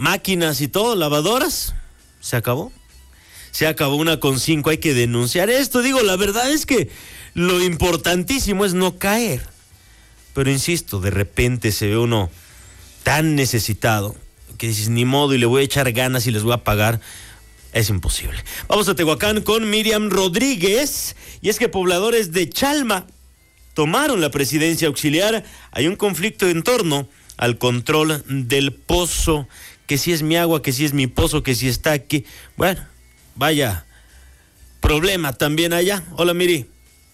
máquinas y todo, lavadoras, se acabó. Se acabó 1.5, hay que denunciar esto. Digo, la verdad es que lo importantísimo es no caer. Pero insisto, de repente se ve uno tan necesitado que dices, ni modo, y le voy a echar ganas y les voy a pagar. Es imposible. Vamos a Tehuacán con Miriam Rodríguez. Y es que pobladores de Chalma tomaron la presidencia auxiliar. Hay un conflicto en torno al control del pozo. Que si es mi agua, que si es mi pozo, que si está aquí. Bueno, vaya problema también allá. Hola, Miri.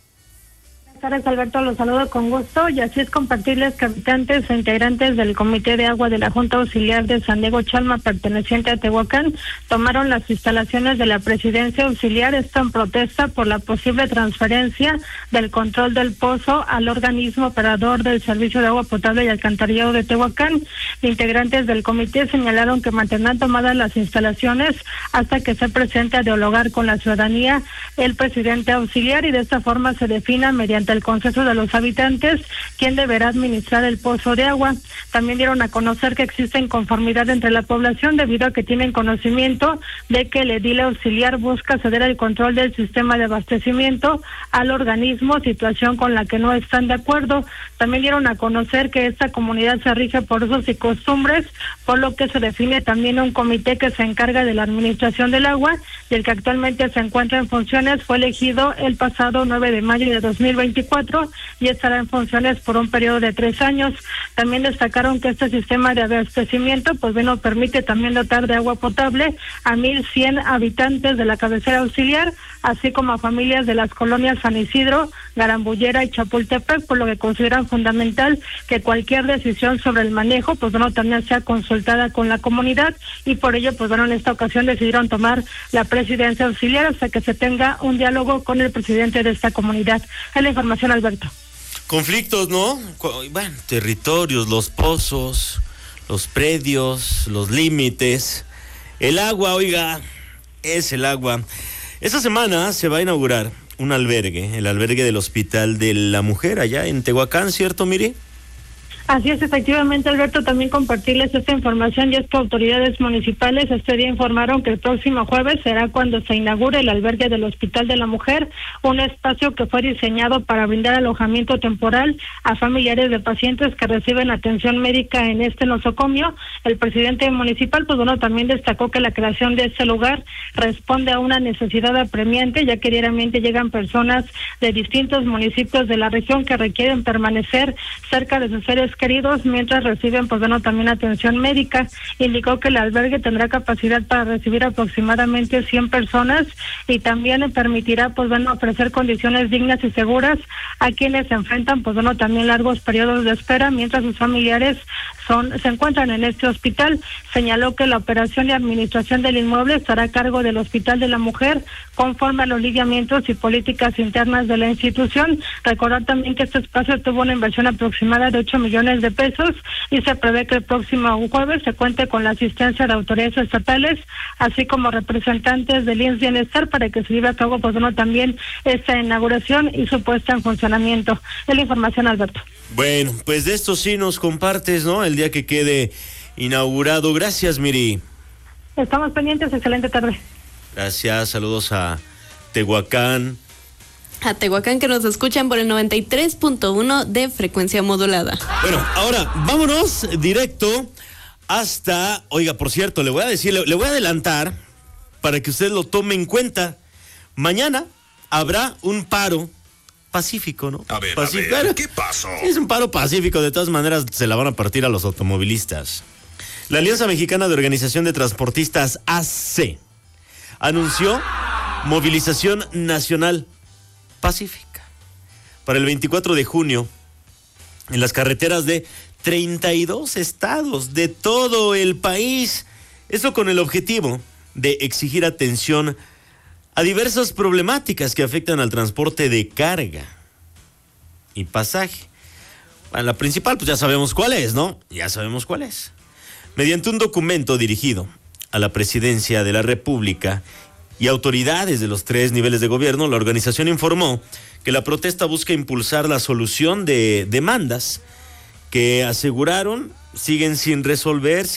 Buenas tardes, Alberto, los saludo con gusto, y así es compartirles que habitantes e integrantes del Comité de Agua de la Junta Auxiliar de San Diego Chalma, perteneciente a Tehuacán, tomaron las instalaciones de la Presidencia Auxiliar, esto en protesta por la posible transferencia del control del pozo al organismo operador del Servicio de Agua Potable y Alcantarillado de Tehuacán. Integrantes del comité señalaron que mantendrán tomadas las instalaciones hasta que se presente a dialogar con la ciudadanía el presidente auxiliar, y de esta forma se defina mediante el consenso de los habitantes quién deberá administrar el pozo de agua. También dieron a conocer que existe inconformidad entre la población debido a que tienen conocimiento de que el edil auxiliar busca ceder el control del sistema de abastecimiento al organismo, situación con la que no están de acuerdo. También dieron a conocer que esta comunidad se rige por usos y costumbres, por lo que se define también un comité que se encarga de la administración del agua, y el que actualmente se encuentra en funciones fue elegido el pasado 9 de mayo de 2024 y estará en funciones por un periodo de 3 años. También destacaron que este sistema de abastecimiento permite también dotar de agua potable a 1,100 habitantes de la cabecera auxiliar, así como a familias de las colonias San Isidro, Garambullera y Chapultepec, por lo que consideran fundamental que cualquier decisión sobre el manejo también sea consultada con la comunidad, y por ello en esta ocasión decidieron tomar la presidencia auxiliar hasta que se tenga un diálogo con el presidente de esta comunidad. Es la información, Alberto. Conflictos, ¿no? Bueno, territorios, los pozos, los predios, los límites, el agua, oiga, es el agua. Esta semana se va a inaugurar un albergue, el albergue del Hospital de la Mujer, allá en Tehuacán, ¿cierto, Miri? Así es, efectivamente, Alberto, también compartirles esta información, y es que autoridades municipales este día informaron que el próximo jueves será cuando se inaugure el albergue del Hospital de la Mujer, un espacio que fue diseñado para brindar alojamiento temporal a familiares de pacientes que reciben atención médica en este nosocomio. El presidente municipal, también destacó que la creación de este lugar responde a una necesidad apremiante, ya que diariamente llegan personas de distintos municipios de la región que requieren permanecer cerca de sus seres queridos mientras reciben también atención médica. Indicó que el albergue tendrá capacidad para recibir aproximadamente 100 personas, y también permitirá ofrecer condiciones dignas y seguras a quienes se enfrentan también largos periodos de espera mientras sus familiares se encuentran en este hospital. Señaló que la operación y administración del inmueble estará a cargo del Hospital de la Mujer conforme a los lineamientos y políticas internas de la institución. Recordar también que este espacio tuvo una inversión aproximada de 8 millones de pesos, y se prevé que el próximo jueves se cuente con la asistencia de autoridades estatales, así como representantes del IMSS Bienestar, para que se lleve a cabo también esta inauguración y su puesta en funcionamiento. Es la información, Alberto. Bueno, pues de esto sí nos compartes, ¿no? El día que quede inaugurado. Gracias, Miri. Estamos pendientes, excelente tarde. Gracias, saludos a Tehuacán. A Tehuacán, que nos escuchan por el 93.1 de frecuencia modulada. Bueno, ahora vámonos directo hasta, oiga, por cierto, le voy a adelantar para que usted lo tome en cuenta. Mañana habrá un paro pacífico, ¿no? A ver, ¿qué pasó? Es un paro pacífico, de todas maneras se la van a partir a los automovilistas. La Alianza Mexicana de Organización de Transportistas, AC, anunció movilización nacional pacífica para el 24 de junio en las carreteras de 32 estados de todo el país. Esto con el objetivo de exigir atención a diversas problemáticas que afectan al transporte de carga y pasaje. Bueno, la principal, ya sabemos cuál es, ¿no? Ya sabemos cuál es. Mediante un documento dirigido a la Presidencia de la República y autoridades de los 3 niveles de gobierno, la organización informó que la protesta busca impulsar la solución de demandas que aseguraron siguen sin resolverse.